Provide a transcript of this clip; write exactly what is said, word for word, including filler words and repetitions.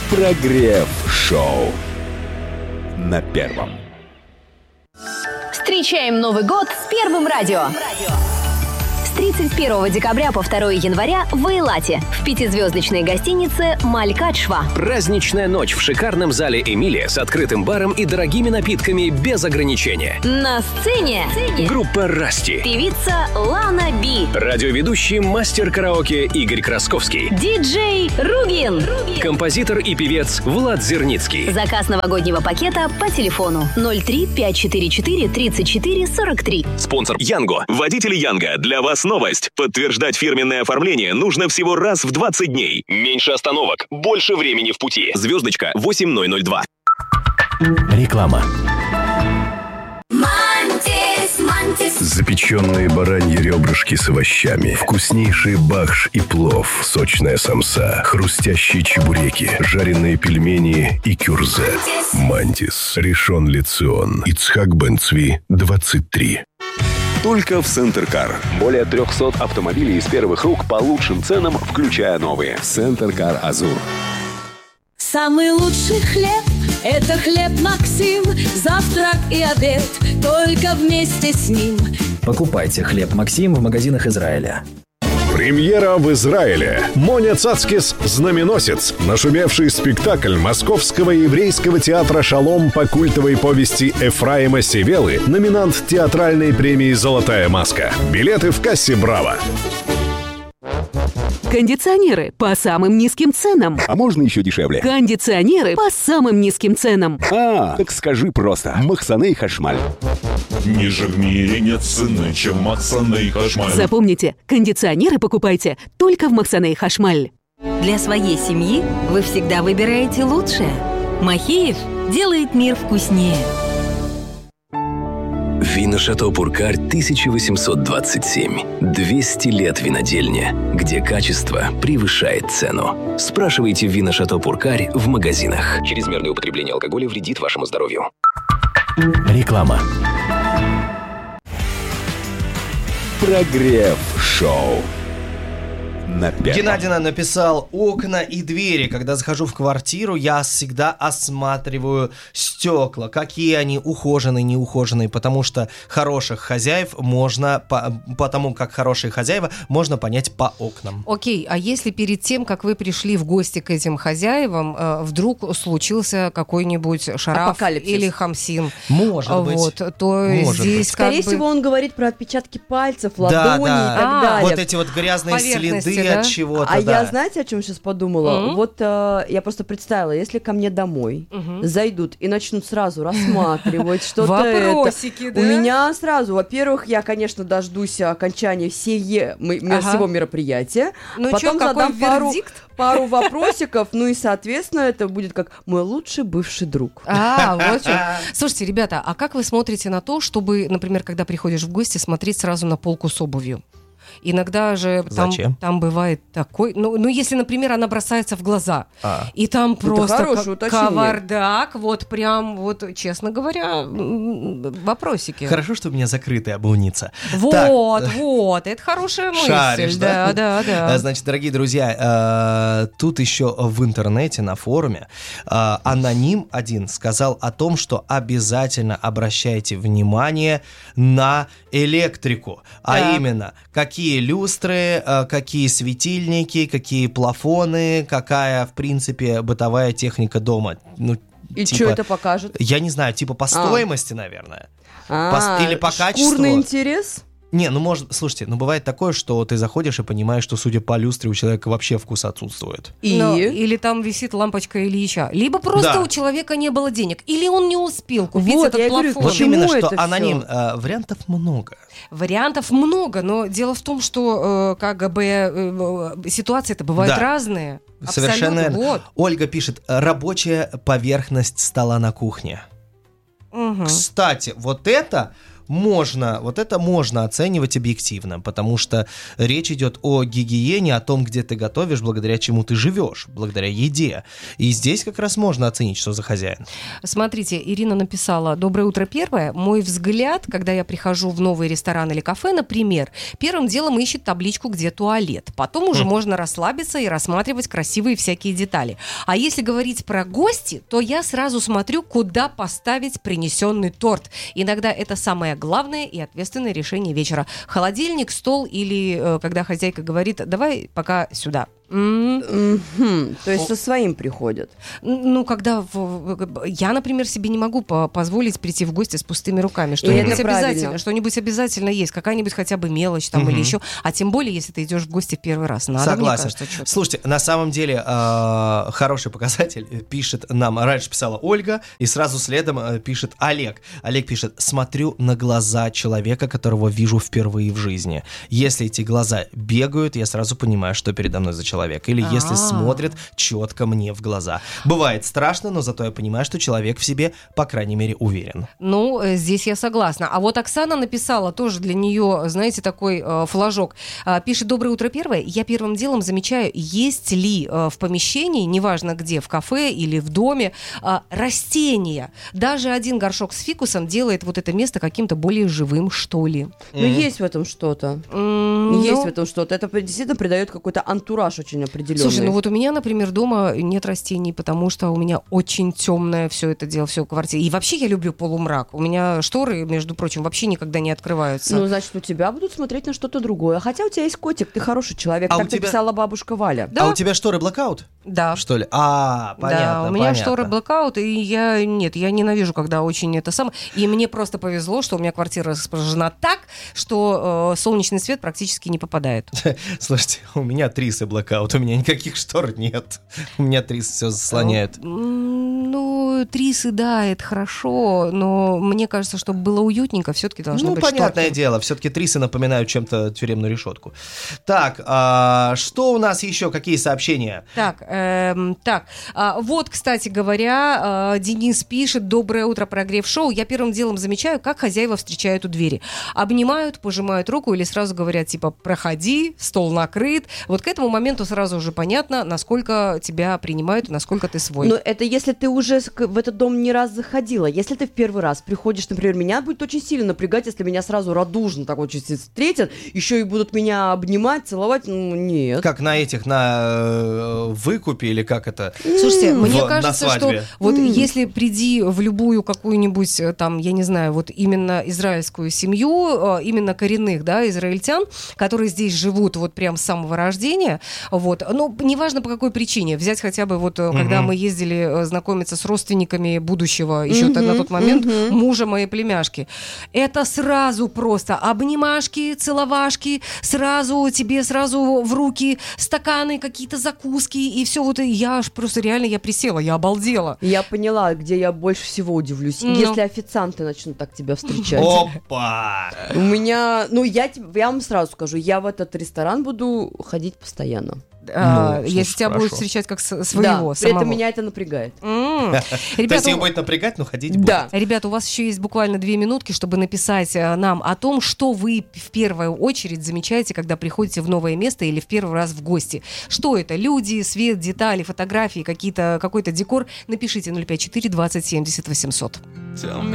Прогрев-шоу на Первом. Встречаем Новый год с Первым радио. С тридцать первого декабря по второго января в Эйлате в пятизвездочной гостинице «Малькадшва». Праздничная ночь в шикарном зале «Эмилия» с открытым баром и дорогими напитками без ограничения. На сцене группа «Расти», певица Лана Би, радиоведущий мастер караоке Игорь Красковский, диджей Ругин, композитор и певец Влад Зерницкий. Заказ новогоднего пакета по телефону ноль три пять четыре четыре тридцать четыре сорок три. Спонсор Янго. Водители Янго. Для вас новость. Подтверждать фирменное оформление нужно всего раз в двадцать дней. Меньше остановок, больше времени в пути. Звездочка восемь ноль ноль два. Реклама. Мантис, Мантис. Запеченные бараньи ребрышки с овощами, вкуснейший бахш и плов, сочная самса, хрустящие чебуреки, жареные пельмени и кюрзе. Мантис. Ришон Ле Цион. Ицхак Бен Цви, двадцать три. Только в Центр-Кар. Более триста автомобилей из первых рук по лучшим ценам, включая новые. Центр-Кар Азур. Самый лучший хлеб – это хлеб Максим. Завтрак и обед только вместе с ним. Покупайте хлеб Максим в магазинах Израиля. Премьера в Израиле. Моня Цацкис «Знаменосец». Нашумевший спектакль Московского еврейского театра «Шалом» по культовой повести Эфраима Севелы, номинант театральной премии «Золотая маска». Билеты в кассе «Браво». Кондиционеры по самым низким ценам. А можно еще дешевле? Кондиционеры по самым низким ценам. А, так скажи просто. Махсаней Хашмаль. Ниже в мире нет цены, чем Махсаней Хашмаль. Запомните, кондиционеры покупайте только в Махсаней Хашмаль. Для своей семьи вы всегда выбираете лучшее. Махеев делает мир вкуснее. Вино «Шато Пуркарь» тысяча восемьсот двадцать семь. двести лет винодельня, где качество превышает цену. Спрашивайте «Вино «Шато Пуркарь» в магазинах. Чрезмерное употребление алкоголя вредит вашему здоровью. Реклама. Прогрев-шоу на Первом. Геннадий написал: окна и двери. Когда захожу в квартиру, я всегда осматриваю стекла. Какие они ухоженные, неухоженные. Потому что хороших хозяев можно, по, потому как хорошие хозяева можно понять по окнам. Окей, а если перед тем, как вы пришли в гости к этим хозяевам, вдруг случился какой-нибудь шараф апокалипсис или хамсин, может быть, вот, то может здесь быть. Скорее как всего, бы... он говорит про отпечатки пальцев, ладони да, да. и так А, далее. Вот эти вот грязные следы да? от чего-то. А да. я, знаете, о чем сейчас подумала? Mm-hmm. Вот э, я просто представила, если ко мне домой Mm-hmm. зайдут и начнут сразу рассматривать что-то Вопросики, это, да? у меня сразу, во-первых, я, конечно, дождусь окончания всее, мы, Ага. всего мероприятия, Ну потом чё, какой задам пару, вердикт? пару вопросиков, ну и, соответственно, это будет как мой лучший бывший друг. А, вот что. Слушайте, ребята, а как вы смотрите на то, чтобы, например, когда приходишь в гости, смотреть сразу на полку с обувью? Иногда же там, там бывает такой... Ну, ну, если, например, она бросается в глаза, а. и там просто к- кавардак, вот прям, вот, честно говоря, вопросики. Хорошо, что у меня закрытая обувница. Вот, так. вот, это хорошая мысль. Шаришь, да? Да, да, да. Значит, дорогие друзья, тут еще в интернете, на форуме, аноним один сказал о том, что обязательно обращайте внимание на электрику, а да. именно, какие люстры, какие светильники, какие плафоны, какая, в принципе, бытовая техника дома. Ну, и типа, что это покажет? Я не знаю, типа по стоимости, а. наверное. А, по, или по качеству. Шкурный интерес? Не, ну может, слушайте, ну бывает такое, что ты заходишь и понимаешь, что, судя по люстре, у человека вообще вкус отсутствует. И? Но, или там висит лампочка Ильича. Либо просто да. у человека не было денег, или он не успел купить вот, этот плафон. Говорю, вот именно, что аноним, э, вариантов много. Вариантов много, но дело в том, что э, как бы э, ситуации-то бывают да. разные. Совершенно верно. Вот. Ольга пишет: рабочая поверхность стола на кухне. Угу. Кстати, вот это можно, вот это можно оценивать объективно, потому что речь идет о гигиене, о том, где ты готовишь, благодаря чему ты живешь, благодаря еде. И здесь как раз можно оценить, что за хозяин. Смотрите, Ирина написала: «Доброе утро, первое. Мой взгляд, когда я прихожу в новый ресторан или кафе, например, первым делом ищет табличку, где туалет. Потом уже mm. можно расслабиться и рассматривать красивые всякие детали. А если говорить про гости, то я сразу смотрю, куда поставить принесенный торт. Иногда это самое главное и ответственное решение вечера. Холодильник, стол или э, когда хозяйка говорит: давай пока сюда». Mm. Mm-hmm. То есть со своим приходят? Ну, когда в... я, например, себе не могу по- позволить прийти в гости с пустыми руками. Что-нибудь обязательно, что-нибудь обязательно есть, какая-нибудь хотя бы мелочь там mm-hmm. или еще. А тем более, если ты идешь в гости в первый раз. Надо, согласен. Мне кажется, что-то. Слушайте, на самом деле э, хороший показатель пишет нам, раньше писала Ольга, и сразу следом э, пишет Олег. Олег пишет: смотрю на глаза человека, которого вижу впервые в жизни. Если эти глаза бегают, я сразу понимаю, что передо мной за человек. Или А-а-а. если смотрит четко мне в глаза. Бывает страшно, но зато я понимаю, что человек в себе, по крайней мере, уверен. Ну, здесь я согласна. А вот Оксана написала тоже для нее, знаете, такой э, флажок. Э, пишет: «Доброе утро, первое. Я первым делом замечаю, есть ли э, в помещении, неважно где, в кафе или в доме, э, растения. Даже один горшок с фикусом делает вот это место каким-то более живым, что ли». Ну, mm-hmm. есть в этом что-то. Mm-hmm. Есть в этом что-то. Это действительно придает какой-то антураж очень определенный. Слушай, ну вот у меня, например, дома нет растений, потому что у меня очень темное все это дело, все в квартире. И вообще я люблю полумрак. У меня шторы, между прочим, вообще никогда не открываются. Ну, значит, у тебя будут смотреть на что-то другое. Хотя у тебя есть котик, ты хороший человек. А так тебя... написала бабушка Валя. Да? А у тебя шторы блэкаут? Да. Что ли? А, понятно, Да, у меня понятно. шторы блэкаут, и я, нет, я ненавижу, когда очень это самое. И мне просто повезло, что у меня квартира расположена так, что э, солнечный свет практически не попадает. Слушайте, у меня трисы блэкаут, у меня никаких штор нет. У меня трисы все заслоняют. Ну, трисы, да, это хорошо, но мне кажется, чтобы было уютненько, все-таки должно ну, быть понятное шторки. дело, все-таки трисы напоминают чем-то тюремную решетку. Так, а, что у нас еще? Какие сообщения? Так, эм, так, а, вот, кстати говоря, а, Денис пишет: «Доброе утро, прогрев шоу. Я первым делом замечаю, как хозяева встречают у двери. Обнимают, пожимают руку или сразу говорят, типа, проходи, стол накрыт». Вот к этому моменту сразу уже понятно, насколько тебя принимают и насколько ты свой. Но это если ты уже в этот дом не раз заходила. Если ты в первый раз приходишь, например, меня будет очень сильно напрягать, если меня сразу радужно так очень встретят, еще и будут меня обнимать, целовать, ну, нет. Как на этих, на э, выкупе или как это? Слушайте, в, мне кажется, что вот mm. если приди в любую какую-нибудь там, я не знаю, вот именно израильскую семью, именно коренных, да, израильтян, которые здесь живут вот прям с самого рождения, вот, ну, неважно по какой причине, взять хотя бы вот, mm-hmm. когда мы ездили знакомиться с родственниками будущего, еще mm-hmm. на тот момент, mm-hmm. мужа моей племяшки, это сразу просто обнимашки, целовашки, сразу тебе сразу в руки стаканы, какие-то закуски, и все вот, и я аж просто реально, я присела, я обалдела. Я поняла, где я больше всего удивлюсь, ну. если официанты начнут так тебя встречать. Опа! У меня, ну, я, я вам сразу скажу, я в этот ресторан буду ходить постоянно. А, ну, если тебя будут встречать как своего, да, самого. При этом меня это напрягает. Mm. Ребята, то есть его будет напрягать, но ходить будет. Да. Ребята, у вас еще есть буквально две минутки, чтобы написать нам о том, что вы в первую очередь замечаете, когда приходите в новое место или в первый раз в гости. Что это? Люди, свет, детали, фотографии, какие-то, какой-то декор. Напишите ноль пять четыре двадцать семьдесят восемьсот.